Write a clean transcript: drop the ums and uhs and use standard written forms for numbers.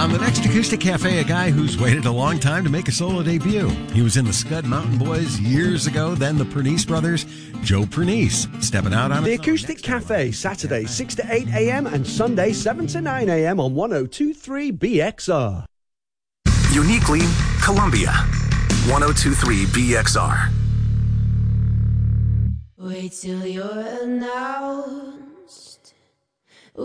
On the next Acoustic Cafe, a guy who's waited a long time to make a solo debut. He was in the Scud Mountain Boys years ago, then the Pernice Brothers. Joe Pernice stepping out on The Acoustic Cafe, Saturday 6 to 8 a.m. and Sunday 7 to 9 a.m. on 102.3 BXR. Uniquely Columbia, 102.3 BXR. Wait till you're announced.